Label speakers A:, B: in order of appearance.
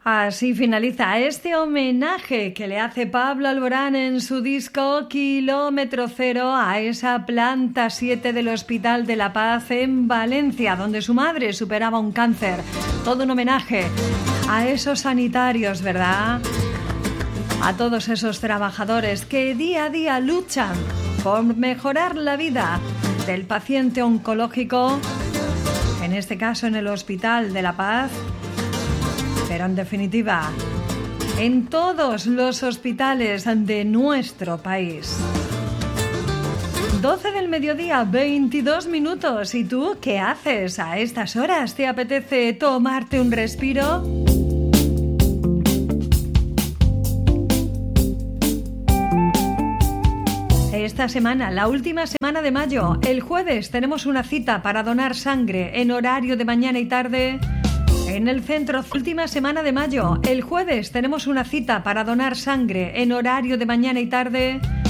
A: Así finaliza este homenaje que le hace Pablo Alborán en su disco Kilómetro Cero a esa planta 7 del Hospital de la Paz en Valencia, donde su madre superaba un cáncer. Todo un homenaje a esos sanitarios, ¿verdad? A todos esos trabajadores que día a día luchan por mejorar la vida del paciente oncológico, en este caso en el Hospital de la Paz, pero en definitiva, en todos los hospitales de nuestro país. 12 del mediodía, 22 minutos. ¿Y tú qué haces a estas horas? ¿Te apetece tomarte un respiro? Esta semana, la última semana de mayo, el jueves tenemos una cita para donar sangre en horario de mañana y tarde en el centro. Última semana de mayo, el jueves tenemos una cita para donar sangre en horario de mañana y tarde